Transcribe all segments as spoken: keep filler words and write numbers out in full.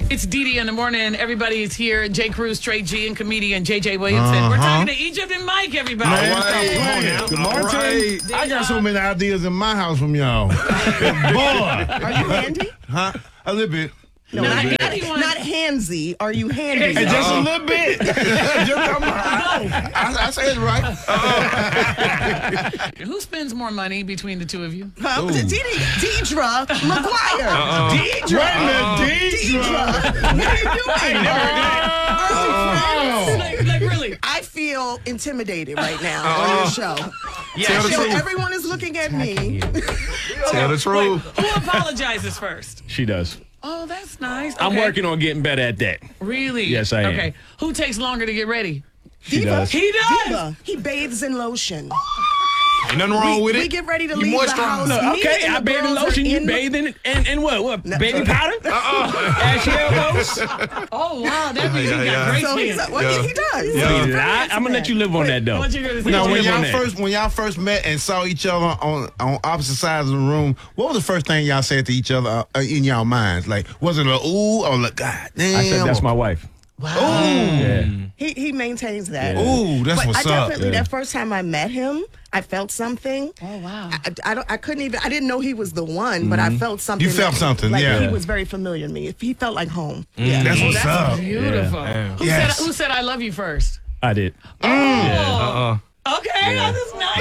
It's Dee Dee in the morning. Everybody is here. Jay Cruz, Trey G, and comedian J J Williamson. Uh-huh. We're talking to Egypt and Mike, everybody. All right. Good morning. Right. I got so many ideas in my house from y'all. Boy. Are you handy? Huh? A little bit. No, not, not, not handsy. Are you handy? Hey, just uh, a little bit. just, I, I, I say it right. Uh-oh. Who spends more money between the two of you? Uh, Deidre McGuire. Uh-uh. Deidre. Wait a minute, Deidre. What are you doing? Uh-oh. Like, like, really? I feel intimidated right now uh-uh. on your show. Yeah, Tell the truth. Everyone is looking at me. Tell the truth. Wait, who apologizes first? She does. Oh, that's nice. Okay. I'm working on getting better at that. Really? Yes, I am. Okay. Who takes longer to get ready? She Diva. does. He does. Diva. He bathes in lotion. Ain't nothing wrong we, with it. We get ready to you leave the house. No, okay, I bathe in lotion. You bathe in and and what? What? No. Baby powder? Uh-uh. Ashy elbows? Oh wow, that means yeah, he got yeah. great so skin. Like, well, yeah. He does. Yeah. Yeah. I'm gonna let you live on Wait, that though. What you gonna say? Now, when y'all that. first when y'all first met and saw each other on on opposite sides of the room, what was the first thing y'all said to each other uh, in y'all minds? Like, was it a ooh or like, God damn? I said that's my wife. Wow. Ooh. Yeah. He he maintains that. Yeah. Ooh, that's but what's I up. definitely Yeah. that first time I met him, I felt something. Oh wow. I, I don't I couldn't even I didn't know he was the one, mm-hmm. but I felt something. You felt like, something, like yeah. He was very familiar to me. He felt like home. Mm. Yeah. That's oh, what's that's up. Beautiful. Yeah. Who Yes. said who said I love you first? I did. Oh. Yeah. Uh-uh. Okay, Yeah. that's nice.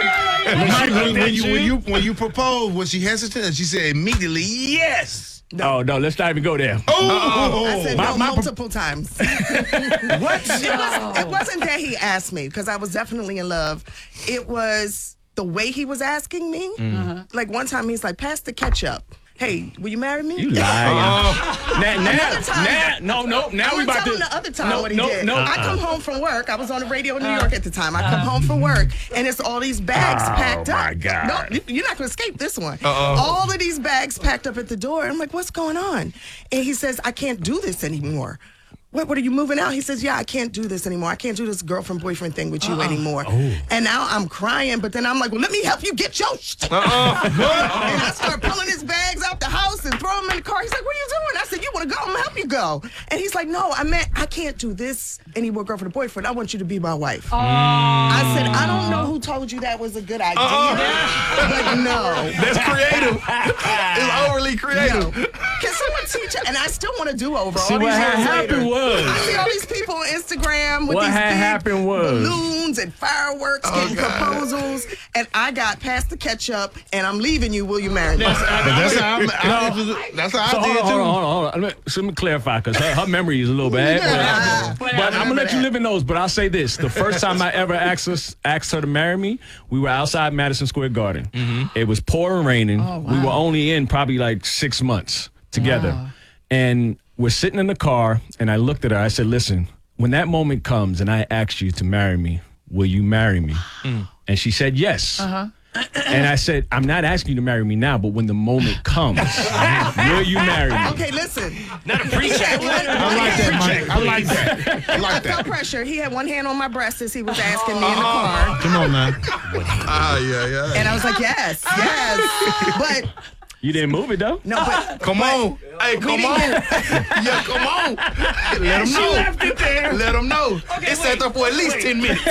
when, when, when, you, when you when you proposed, was she hesitant? She said immediately yes. No. Oh no, let's not even go there. Oh, I said my, no my multiple pro- times. what? It, was, it wasn't that he asked me because I was definitely in love. It was the way he was asking me. Mm. Like one time he's like, "Pass the ketchup." Hey, will you marry me? You lying. Oh. now, now, time, now, no, no, now I'm we about tell to. him the other time no, what he no, did. no. I come home from work. I was on the radio in New York at the time. I come home from work, and it's all these bags Oh, packed up. my God. No, you're not going to escape this one. Uh-oh. All of these bags packed up at the door. I'm like, what's going on? And he says, I can't do this anymore. What, what are you moving out? He says, yeah, I can't do this anymore. I can't do this girlfriend-boyfriend thing with you uh-uh. anymore. Oh. And now I'm crying, but then I'm like, well, let me help you get your shit. Uh-uh. And I start pulling his bags out the house and throw them in the car. He's like, what are you doing? I said, you want to go? I'm going to help you go. And he's like, no, I meant I can't do this anymore, girlfriend or boyfriend. I want you to be my wife. Oh. I said, I don't know who told you that was a good idea. Uh-uh. But no. That's creative. It's overly creative. No. Can someone teach it? And I still want to do over See, all these what years happened later. was. I see all these people on Instagram with What these had big happened was. balloons and fireworks Oh, getting God. proposals, and I got past the ketchup, and I'm leaving you. Will you marry me? But that's how I, I, that's how So I hold did on, too. hold on, hold on, hold on. Let me, so let me clarify because her, her memory is a little bad. Yeah. But, but I'm gonna let you live in those. But I'll say this: the first time I ever asked us, asked her to marry me, we were outside Madison Square Garden. Mm-hmm. It was pouring raining. Oh, wow. We were only in probably like six months together, Wow. and we're sitting in the car. And I looked at her. I said, "Listen, when that moment comes, and I ask you to marry me, will you marry me?" Mm. And she said yes. Uh-huh. And I said, I'm not asking you to marry me now, but when the moment comes, will you marry me? Okay, listen. Not a preacher. I like that, Mike. I like that. I like I felt that. pressure. He had one hand on my breast as he was asking me in the car. Come on, man. Ah, yeah, yeah. And I was like, yes, yes. But You didn't move it, though? no, but Come on. Hey, come on. Yeah, come on. Let them know. left it there. Let them know. Okay, It's set up for at least wait. ten minutes.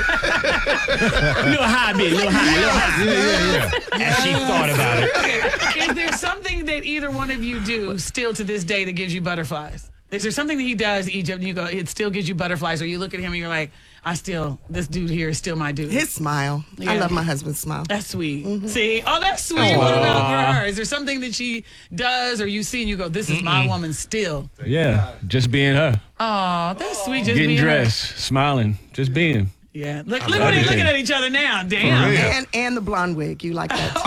Little high, bit, little high, little high. Yeah, yeah, yeah. As she thought about it. Okay. Is there something that either one of you do still to this day that gives you butterflies? Is there something that he does, Egypt, and you go, it still gives you butterflies, or you look at him and you're like, I still, this dude here is still my dude? his smile. Yeah. I love my husband's smile. That's sweet. See? Oh, that's sweet. What about for her? Is there something that she does or you see and you go, this is my woman still? Yeah, just being her. Oh, that's sweet. Just Getting being her. dressed, smiling, just being. Yeah. Look, look what they're looking at each other now. Damn. real. And and the blonde wig. You like that too.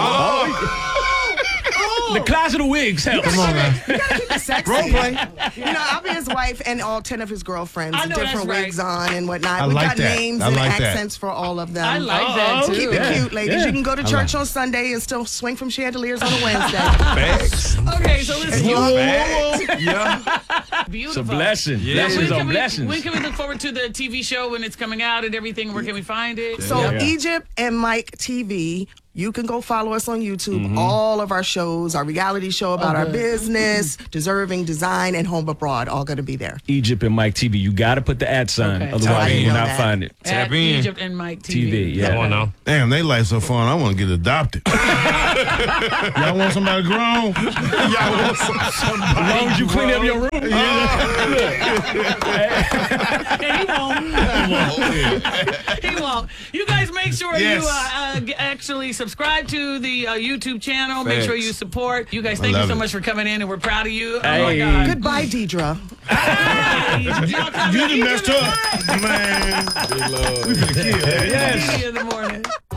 The class of the wigs help. Come on, man. You gotta keep it sexy. Role play. You know, I'll be his wife and all ten of his girlfriends, I know different that's right. wigs on and whatnot. I we like got that. names I and like that. accents for all of them. I like that too. Keep it Yeah. cute, ladies. Yeah. You can go to I church like- on Sunday and still swing from chandeliers on a Wednesday. Facts. Okay, so listen. Whoa, You, whoa, whoa. Yeah. It's beautiful. a blessing. Yeah. When Blessings can, on we, blessings. when can we look forward to the T V show when it's coming out and everything? Where can we find it? So Yeah. Egypt and Mike T V. you can go follow us on YouTube. Mm-hmm. All of our shows, our reality show about our good. business, Deserving Design, and Home Abroad, all going to be there. Egypt and Mike T V. You got to put the at sign, Okay. Oh, I otherwise didn't you will know not that. find it. At Tap in. Egypt and Mike T V. T V, yeah. Come on now. Damn, they life so fun. I want to get adopted. Y'all want somebody grown? Y'all want some- somebody As long as you clean up your room. And he won't. He won't. You guys make sure Yes. you uh, uh, g- actually subscribe to the uh, YouTube channel. Make sure Facts. you support. You guys, thank you love so it. much for coming in, and we're proud of you. Oh, my Hey. God. Goodbye, Deidre. Hey, y'all coming You done in messed the up, man. morning. We finna kill. in the morning.